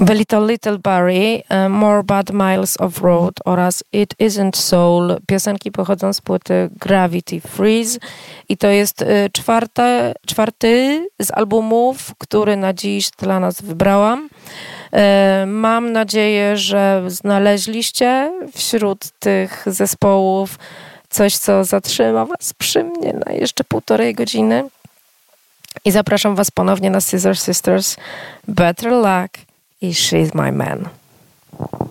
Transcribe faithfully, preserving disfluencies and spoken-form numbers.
Little Little Barry, uh, More Bad Miles of Road oraz It Isn't Soul. Piosenki pochodzą z płyty Gravity Freeze i to jest y, czwarte, czwarty z albumów, który na dziś dla nas wybrałam. Y, mam nadzieję, że znaleźliście wśród tych zespołów coś, co zatrzyma was przy mnie na jeszcze półtorej godziny. I zapraszam was ponownie na Scissor Sisters, Better Luck i She's My Man.